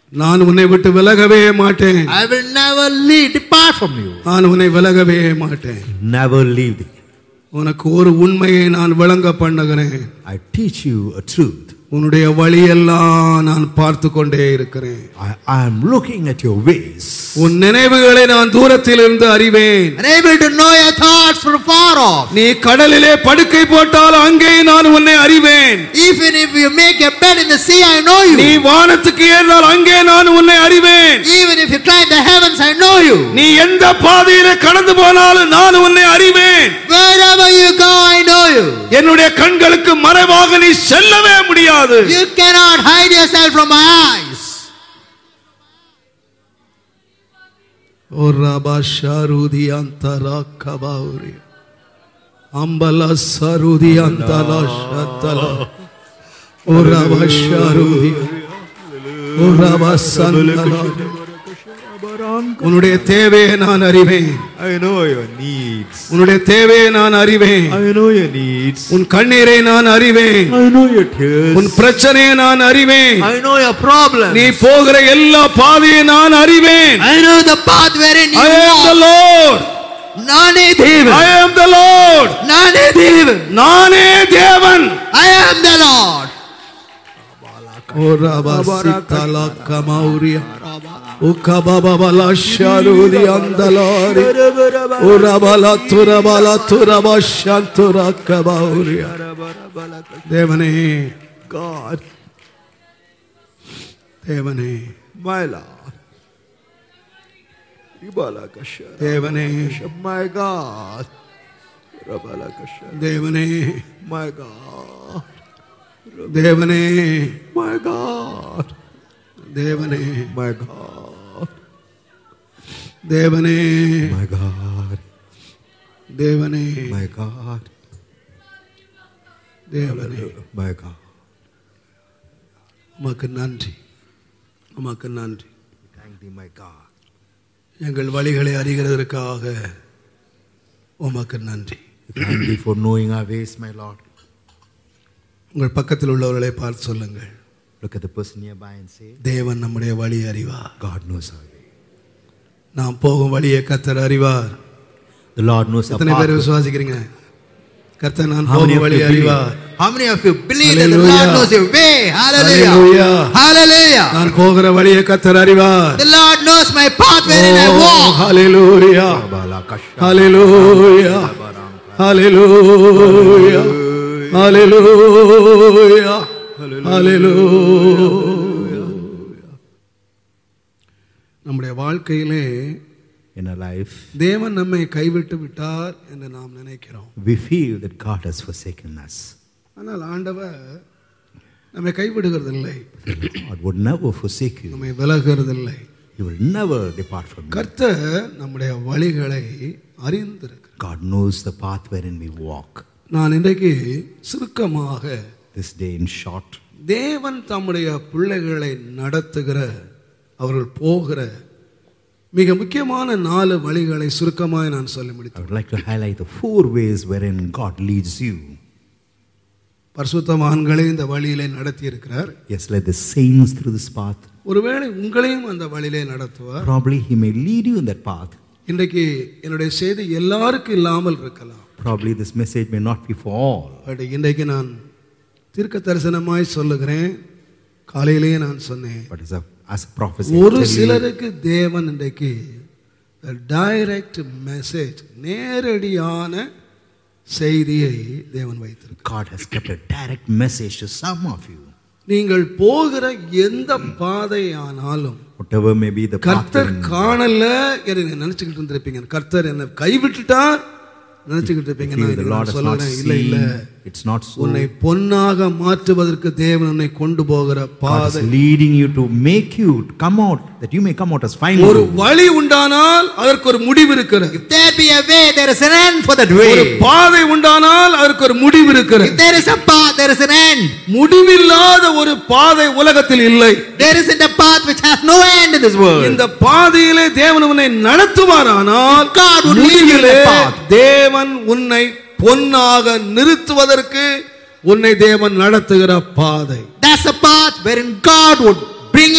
நான் உன்னை விட்டு விலகவே மாட்டேன். I will never depart from you. நான் உன்னை விலகவே மாட்டேன். Never leave thee. உனக்கு ஒரு உண்மையை நான் விளங்க பண்ணுகிறேன். I teach you a truth. உன்னுடைய வழியெல்லாம் நான் பார்த்து கொண்டே இருக்கிறேன். I am looking at your ways. உன் நினைவுகளை நான் தூரத்தில் இருந்து அறிவேன். Unable to know your thoughts from far off. நீ கடலிலே படுக்கை போட்டால் அங்கே நான் உன்னை அறிவேன். Even if you make a bed in the sea, I know you. நீ வானத்துக்கு ஏறினால் அங்கே நான் உன்னை அறிவேன். Even if you climb the heavens, I know you. நீ எந்த பாதையிலே கடந்து போனாலும் நான் உன்னை அறிவேன். Wherever you go, I know you. என்னுடைய கண்களுக்கு மறைவாக நீ செல்லவே முடியாது. You cannot hide yourself from my eyes. O Rabba Sharudi Antara Kabauri Ambala Sarudi Antala Shatala O Rabba Sharudi O Rabba Santala உன்னுடைய தேவையை நான் அறிவேன். I know your needs. உன்னுடைய தேவையை நான் அறிவேன். I know your needs. உன் கண்ணீரை நான் அறிவேன். I know your tears. உன் பிரச்சனையை நான் அறிவேன். I know your problems. நீ போகிற எல்லா பாதையை நான் அறிவேன். I know the path wherein you I am walk. the Lord. நானே தேவன். I am the Lord. நானே தேவன். நானே தேவன். I am the Lord. O Rabba Sitala Kamauria O Kababala Sharudi Andalari O Rabala Turabala Turaba Shantura Kabauria Devane God, Devane my Lord. Ibalakasha. Devane My God. Rabalakasha. Devane My God. Devane My God. Devane My God. Devane My God. Devane My God. Devane My God. உமக்கு நன்றி. உமக்கு நன்றி. Thank thee, my God. எங்கள் வழிகளை அறிகிறதற்காக உமக்கு நன்றி. Thank thee for knowing our ways, my Lord. உங்கள் பக்கத்தில் உள்ளவர்களை பார்த்து சொல்லுங்கள். Look at the person nearby and say, தேவன் நம்முடைய வழி அறிவார். God knows our way. நாம் போகும் வழியை கர்த்தர் அறிவார். The Lord knows our எத்தனை பேர் path. விசுவாசிக்கிறீங்க? கர்த்தர் நான் போகும் வழி அறிவார். How many of you believe that the Lord knows your way? Hallelujah. Hallelujah. Hallelujah. நான் போகிற வழியை கர்த்தர் அறிவார். The Lord knows my path wherein I walk. Hallelujah. Hallelujah. Hallelujah. Hallelujah. Hallelujah. நம்முடைய வாழ்க்கையிலே In our life, தேவன் நம்மை கைவிட்டு விட்டார் என்று நாம் நினைக்கிறோம். we feel that God has forsaken us. ஆனால் ஆண்டவர் நம்மை கைவிடுகிறதில்லை. God would never forsake you. நம்மை விலகுகிறதில்லை. He will never depart from you. கர்த்தர் நம்முடைய வழிகளை அறிந்திருக்கிறார். God knows the path wherein we walk. நான் இன்றைக்கு சுருக்கமாக This day in short, தேவன் தம்முடைய பிள்ளைகளை நடத்துகிற அவர்கள் போகிற மிக முக்கியமான 4 வழிகளை சுருக்கமாய் நான் சொல்லி I முடித்தேன். would like to highlight the 4 ways wherein God leads you. பரிசுத்தவான்களை இந்த வழியிலே நடத்தி இருக்கிறார். Yes, led the saints through this path. ஒருவேளை உங்களையும் அந்த வழியிலே நடத்துவார். Probably He may lead you in that path. இன்றைக்கு என்னுடைய செய்தி எல்லாருக்கும் இல்லாமல் இருக்கலாம். Probably this message may not be for all. But இன்றைக்கு நான் தீர்க்க தரிசனமாய் சொல்லுகிறேன். காலையிலேயே நான் சொன்னேன். But as a prophecy, ஒரு சிலருக்கு தேவன் இன்றைக்கு டைரக்ட் மெசேஜ் நேரடியான செய்தியை தேவன் வைத்திருக்கிறார். God has kept a direct message to some of you. நீங்கள் போகிற எந்த பாதையானாலும் Whatever may be the path. கர்த்தர் காணல என்று நினைச்சுக்கிட்டு இருந்திருப்பீங்க. கர்த்தர் என்னை கைவிட்டுட்டார் நினைச்சுக்கிட்டு இருப்பீங்க. நான் சொல்லுறேன், இல்ல இல்ல, it's not so. உன்னை பொன்னாக மாற்றுவதற்கு தேவன் உன்னை கொண்டு போகிற பாதை. God is leading you to make you come out, that you may come out as fine. ஒரு வழி உண்டானால் அதற்கு ஒரு முடிவு இருக்கிறது. If there be a way, there is an end for that way. ஒரு பாதை உண்டானால் அதற்கு ஒரு முடிவு இருக்கிறது. If there is a path, there is an end. முடிவில்லாத ஒரு பாதை உலகத்தில் இல்லை. There isn't a path which has no end in this world. இந்த பாதையிலே தேவன் உன்னை நடத்துவாரானால் God would lead you in the path. தேவன் உன்னை பொன்னாக நிறுத்துவதற்கு உன்னை தேவன் நடத்துகிற பாதை. That's a path wherein God would